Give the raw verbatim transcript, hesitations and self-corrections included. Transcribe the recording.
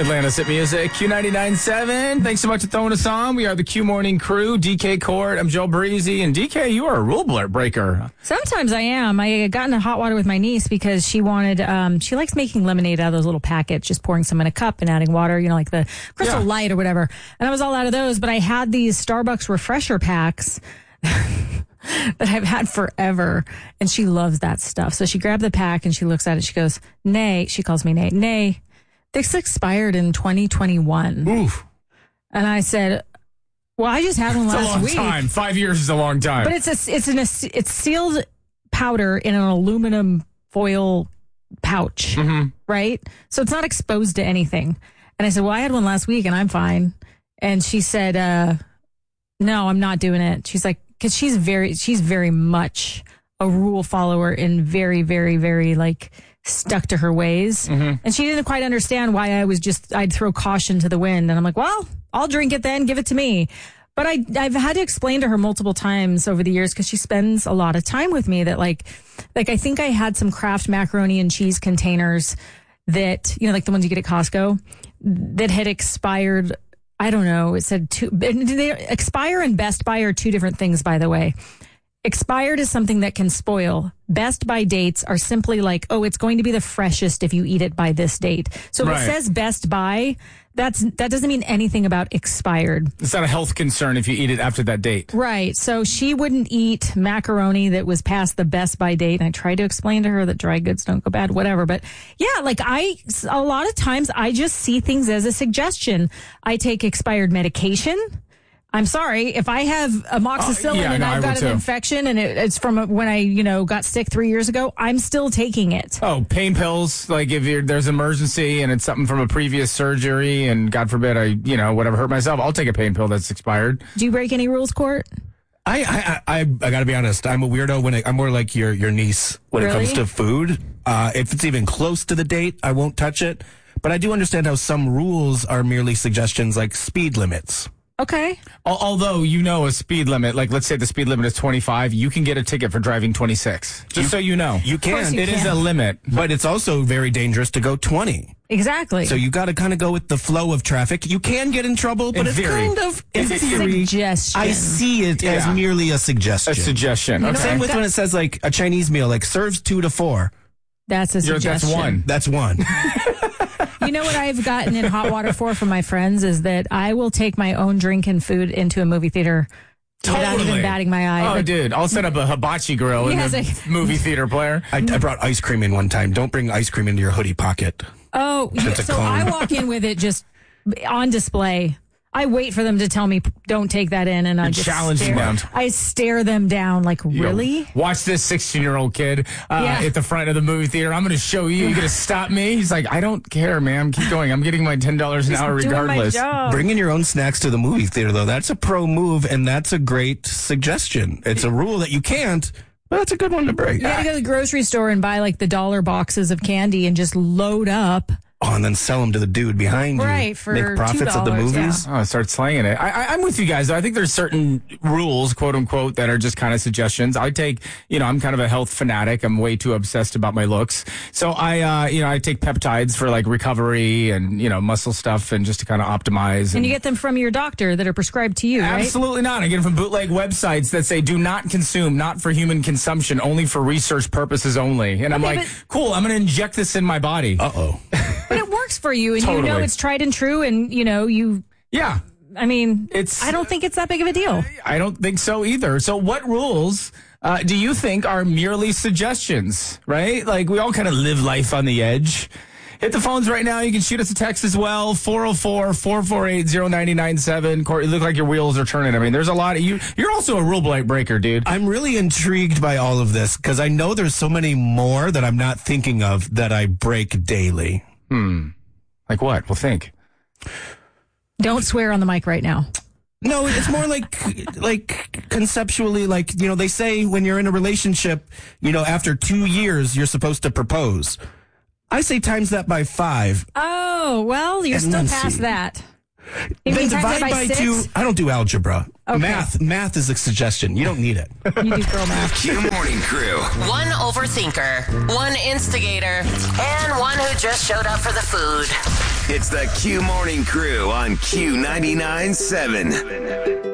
Atlanta's Hit Music, Q ninety-nine point seven. Thanks so much for throwing us on. We are the Q Morning Crew. D K Court, I'm Joe Breezy. And D K, you are a rule breaker. Sometimes I am. I got into hot water with my niece because she wanted, um, she likes making lemonade out of those little packets, just pouring some in a cup and adding water, you know, like the Crystal yeah. Light or whatever. And I was all out of those, but I had these Starbucks refresher packs that I've had forever, and she loves that stuff. So she grabbed the pack and she looks at it. She goes, "Nay," she calls me Nay, "Nay, this expired in twenty twenty-one. Oof. And I said, "Well, I just had one it's last a long week." Time. Five years is a long time. But it's a, it's an it's sealed powder in an aluminum foil pouch, mm-hmm. right? So it's not exposed to anything. And I said, "Well, I had one last week and I'm fine." And she said, uh, "No, I'm not doing it." She's like, because she's very, she's very much a rule follower and very, very, very like stuck to her ways. Mm-hmm. And she didn't quite understand why I was just, I'd throw caution to the wind. And I'm like, well, I'll drink it then, give it to me. But I, I've had to explain to her multiple times over the years, because she spends a lot of time with me, that like, like I think I had some Kraft macaroni and cheese containers that, you know, like the ones you get at Costco, that had expired. I don't know. It said two. They expire and Best Buy are two different things, by the way. Expired is something that can spoil. Best Buy dates are simply like, oh, it's going to be the freshest if you eat it by this date. So if right. it says Best Buy, that's that doesn't mean anything about expired. It's not a health concern if you eat it after that date. Right. So she wouldn't eat macaroni that was past the Best Buy date. And I tried to explain to her that dry goods don't go bad, whatever. But yeah, like I, a lot of times I just see things as a suggestion. I take expired medication. I'm sorry, if I have amoxicillin uh, yeah, and no, I've got an too. infection and it, it's from a, when I, you know, got sick three years ago, I'm still taking it. Oh, pain pills, like if you're, there's an emergency and it's something from a previous surgery and God forbid I, you know, whatever, hurt myself, I'll take a pain pill that's expired. Do you break any rules, Court? I I I, I got to be honest. I'm a weirdo when it, I'm more like your your niece when really? it comes to food. Uh, if it's even close to the date, I won't touch it. But I do understand how some rules are merely suggestions, like speed limits. Okay. Although, you know, a speed limit, like let's say the speed limit is twenty-five, you can get a ticket for driving twenty-six. Just you, so you know. You can. You it can. is a limit. But it's also very dangerous to go twenty. Exactly. So you got to kind of go with the flow of traffic. You can get in trouble, but In it's theory. kind of in It's a theory. suggestion. I see it Yeah. as merely a suggestion. A suggestion. You know, Okay. Same with That- when it says like a Chinese meal, like serves two to four. That's a You're- suggestion. That's one. That's one. You know what I've gotten in hot water for from my friends is that I will take my own drink and food into a movie theater without Totally. even batting my eye. Oh, Like, dude, I'll set up a hibachi grill in Yes, the I- movie theater player. I, I brought ice cream in one time. Don't bring ice cream into your hoodie pocket. oh, yeah, It's a so cone. I walk in with it just on display. I wait for them to tell me don't take that in, and I You're just challenging stare. them. I stare them down like, Yo, really? watch this sixteen-year-old kid uh, Yeah. at the front of the movie theater. I'm going to show you. You're going to stop me? He's like, I don't care, man. Keep going. I'm getting my ten dollars an Just hour doing my regardless. job. Bringing your own snacks to the movie theater, though, that's a pro move, and that's a great suggestion. It's a rule that you can't, but that's a good one to break. You gotta go to the grocery store and buy like the dollar boxes of candy and just load up. Oh, and then sell them to the dude behind you. Right, for Make profits at the two dollars, movies. yeah. Oh, start slanging it. I, I, I'm with you guys, though. I think there's certain rules, quote unquote, that are just kind of suggestions. I take, you know, I'm kind of a health fanatic. I'm way too obsessed about my looks. So I, uh, you know, I take peptides for like recovery and, you know, muscle stuff and just to kind of optimize. And you get them from your doctor that are prescribed to you, right? Absolutely not. I get them from bootleg websites that say do not consume, not for human consumption, only for research purposes only. And I'm Okay, like, but- cool, I'm going to inject this in my body. Uh-oh. But it works for you, and you know Totally. it's tried and true, and you know you. Yeah. I mean, It's- I don't think it's that big of a deal. I don't think so either. So what rules uh, do you think are merely suggestions, right? Like we all kind of live life on the edge. Hit the phones right now. You can shoot us a text as well. four oh four, four four eight, oh nine nine seven. Court, you look like your wheels are turning. I mean, there's a lot of you. You're also a rule breaker, dude. I'm really intrigued by all of this because I know there's so many more that I'm not thinking of that I break daily. Hmm. Like what? Well, think. Don't swear on the mic right now. No, it's more like, like conceptually, like, you know, they say when you're in a relationship, you know, after two years, you're supposed to propose. I say times that by five. Oh, well, you're And still then past see. that. You Then can times it divide by by six? two. I don't do algebra. Okay. Math. Math is a suggestion. You don't need it. You do girl math. Q Morning Crew. One overthinker, one instigator, and one who just showed up for the food. It's the Q Morning Crew on Q ninety-nine point seven.